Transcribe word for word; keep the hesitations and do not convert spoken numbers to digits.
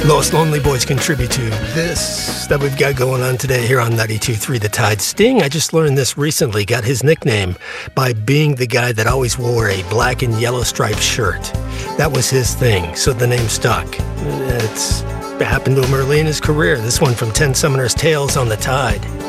Los Lonely Boys contribute to this that we've got going on today here on ninety-two point three The Tide. Sting, I just learned this recently, got his nickname by being the guy that always wore a black and yellow striped shirt. That was his thing, so the name stuck. It's happened to him early in his career. This one from Ten Summoners Tales on the Tide.